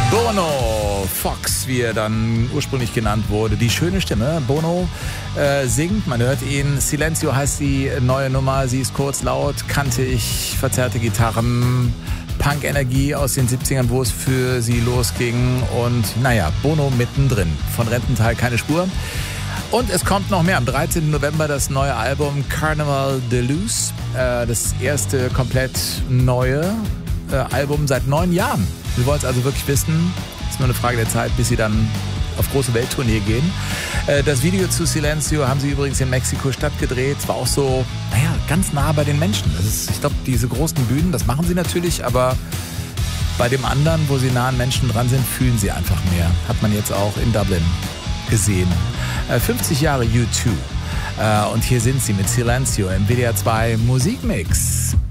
Bono Fox, wie er dann ursprünglich genannt wurde. Die schöne Stimme. Bono singt, man hört ihn. Silencio heißt die neue Nummer. Sie ist kurz, laut, kantig, verzerrte Gitarren, Punk-Energie aus den 70ern, wo es für sie losging. Und naja, Bono mittendrin. Von Rentental keine Spur. Und es kommt noch mehr. Am 13. November das neue Album Carnival de Luz. Das erste komplett neue Album seit 9 Jahren. Wir wollen es also wirklich wissen. Ist nur eine Frage der Zeit, bis sie dann auf große Welttournee gehen. Das Video zu Silencio haben sie übrigens in Mexiko-Stadt gedreht. Es war auch so, ganz nah bei den Menschen. Das ist, ich glaube, diese großen Bühnen, das machen sie natürlich, aber bei dem anderen, wo sie nah an Menschen dran sind, fühlen sie einfach mehr. Hat man jetzt auch in Dublin gesehen. 50 Jahre U2. Und hier sind sie mit Silencio im WDR 2 Musikmix.